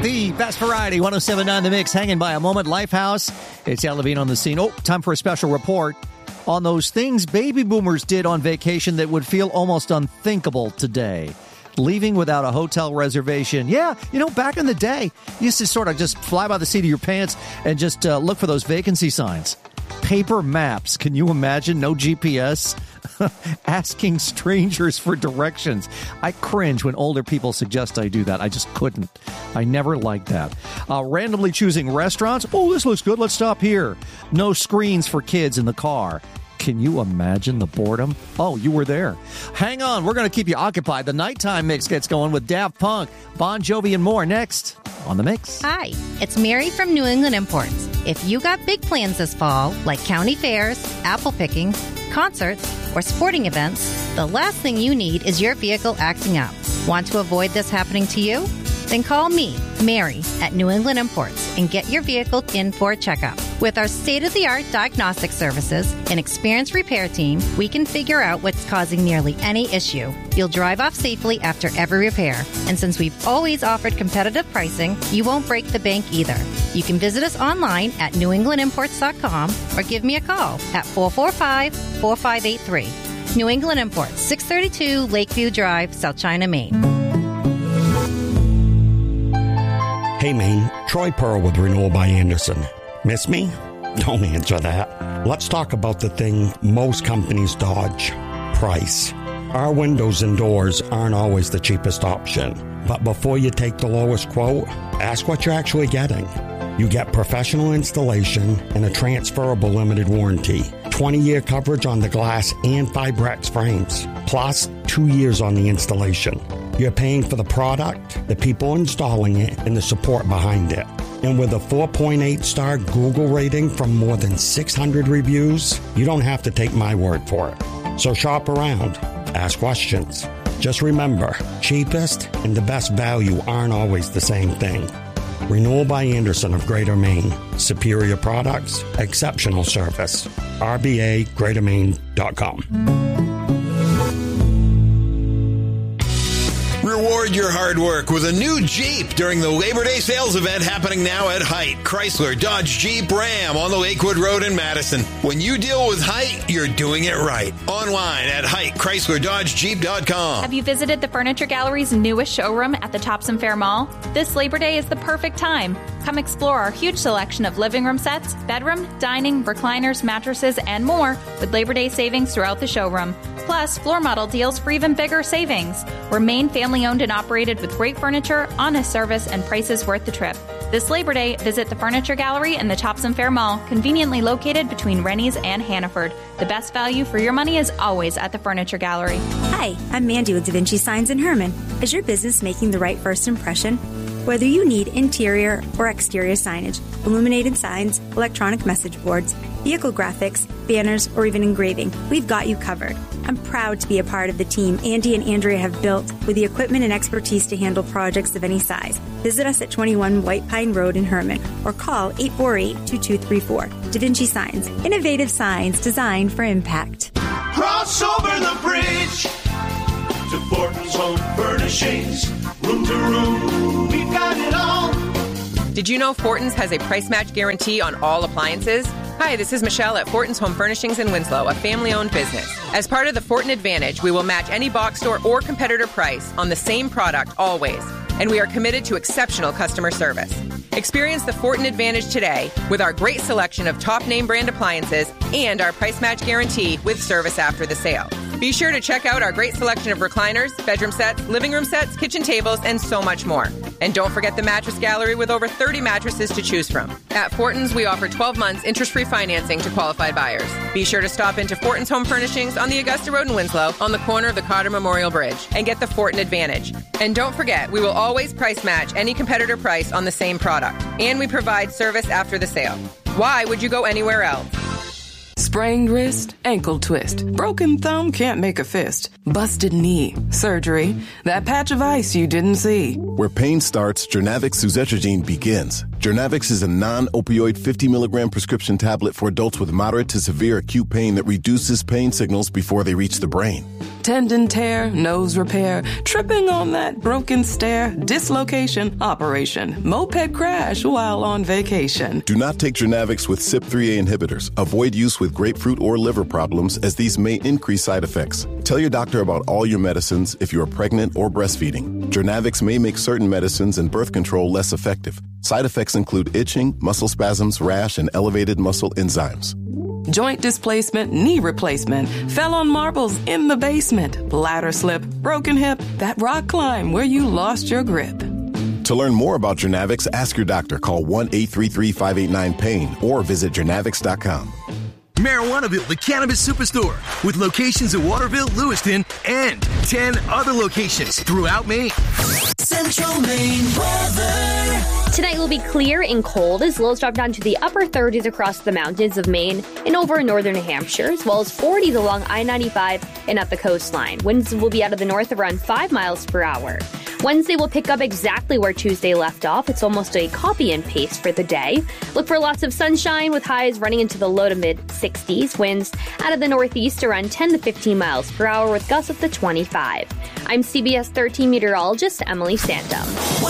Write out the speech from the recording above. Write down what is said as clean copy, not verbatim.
The best variety, 107.9 The Mix, hanging by a moment. Lifehouse, it's Al Levine on the scene. Oh, time for a special report on those things baby boomers did on vacation that would feel almost unthinkable today. Leaving without a hotel reservation. Yeah, back in the day, you used to sort of just fly by the seat of your pants and just look for those vacancy signs. Paper maps. Can you imagine? No GPS. Asking strangers for directions. I cringe when older people suggest I do that. I just couldn't. I never liked that. Randomly choosing restaurants. Oh, this looks good. Let's stop here. No screens for kids in the car. Can you imagine the boredom? Oh, you were there. Hang on. We're going to keep you occupied. The nighttime mix gets going with Daft Punk, Bon Jovi, and more next on The Mix. Hi, it's Mary from New England Imports. If you got big plans this fall, like county fairs, apple picking, concerts, or sporting events, the last thing you need is your vehicle acting up. Want to avoid this happening to you? Then call me, Mary, at New England Imports and get your vehicle in for a checkup. With our state-of-the-art diagnostic services and experienced repair team, we can figure out what's causing nearly any issue. You'll drive off safely after every repair. And since we've always offered competitive pricing, you won't break the bank either. You can visit us online at newenglandimports.com or give me a call at 445-4583. New England Imports, 632 Lakeview Drive, South China, Maine. Hey, Maine. Troy Pearl with Renewal by Anderson. Miss me? Don't answer that. Let's talk about the thing most companies dodge. Price. Our windows and doors aren't always the cheapest option. But before you take the lowest quote, ask what you're actually getting. You get professional installation and a transferable limited warranty. 20-year coverage on the glass and Fibrex frames. Plus, 2 years on the installation. You're paying for the product, the people installing it, and the support behind it. And with a 4.8-star Google rating from more than 600 reviews, you don't have to take my word for it. So shop around. Ask questions. Just remember, cheapest and the best value aren't always the same thing. Renewal by Anderson of Greater Maine. Superior products, exceptional service. RBAGreaterMaine.com. Reward your hard work with a new Jeep during the Labor Day sales event happening now at Hite, Chrysler, Dodge, Jeep, Ram on the Lakewood Road in Madison. When you deal with Hite, you're doing it right. Online at HiteChryslerDodgeJeep.com. Have you visited the Furniture Gallery's newest showroom at the Thompson Fair Mall? This Labor Day is the perfect time. Come explore our huge selection of living room sets, bedroom, dining, recliners, mattresses, and more with Labor Day savings throughout the showroom. Plus, floor model deals for even bigger savings. We're Maine family-owned and operated with great furniture, honest service, and prices worth the trip. This Labor Day, visit the Furniture Gallery in the Thompson Fair Mall, conveniently located between Rennie's and Hannaford. The best value for your money is always at the Furniture Gallery. Hi, I'm Mandy with Da Vinci Signs in Herman. Is your business making the right first impression? Whether you need interior or exterior signage, illuminated signs, electronic message boards, vehicle graphics, banners, or even engraving, we've got you covered. I'm proud to be a part of the team Andy and Andrea have built with the equipment and expertise to handle projects of any size. Visit us at 21 White Pine Road in Herman or call 848-2234. Da Vinci Signs, innovative signs designed for impact. Cross over the bridge to Fortin's Home Furnishings. Room to room, we've got it all. Did you know Fortin's has a price match guarantee on all appliances? Hi, this is Michelle at Fortin's Home Furnishings in Winslow, a family-owned business. As part of the Fortin Advantage, we will match any box store or competitor price on the same product always, and we are committed to exceptional customer service. Experience the Fortin Advantage today with our great selection of top name brand appliances and our price match guarantee with service after the sale. Be sure to check out our great selection of recliners, bedroom sets, living room sets, kitchen tables, and so much more. And don't forget the mattress gallery with over 30 mattresses to choose from. At Fortin's, we offer 12 months interest-free financing to qualified buyers. Be sure to stop into Fortin's Home Furnishings on the Augusta Road in Winslow on the corner of the Carter Memorial Bridge and get the Fortin Advantage. And don't forget, we will always price match any competitor price on the same product. And we provide service after the sale. Why would you go anywhere else? Sprained wrist, ankle twist, broken thumb, can't make a fist, busted knee, surgery, that patch of ice you didn't see. Where pain starts, Jernavix Suzetrigine begins. Journavx is a non-opioid 50-milligram prescription tablet for adults with moderate to severe acute pain that reduces pain signals before they reach the brain. Tendon tear, nose repair, tripping on that broken stair, dislocation, operation, moped crash while on vacation. Do not take Journavx with CYP3A inhibitors. Avoid use with grapefruit or liver problems as these may increase side effects. Tell your doctor about all your medicines if you are pregnant or breastfeeding. Journavx may make certain medicines and birth control less effective. Side effects include itching, muscle spasms, rash, and elevated muscle enzymes. Joint displacement, knee replacement, fell on marbles in the basement, bladder slip, broken hip, that rock climb where you lost your grip. To learn more about Journavx, ask your doctor. Call 1-833-589-PAIN or visit Journavx.com. Marijuanaville, the cannabis superstore, with locations in Waterville, Lewiston, and 10 other locations throughout Maine. Central Maine weather. Tonight will be clear and cold as lows drop down to the upper 30s across the mountains of Maine and over northern New Hampshire, as well as 40s along I-95 and up the coastline. Winds will be out of the north around 5 miles per hour. Wednesday will pick up exactly where Tuesday left off. It's almost a copy and paste for the day. Look for lots of sunshine with highs running into the low to mid 60s. Winds out of the northeast around 10 to 15 miles per hour with gusts up to 25. I'm CBS 13 meteorologist Emily Santum.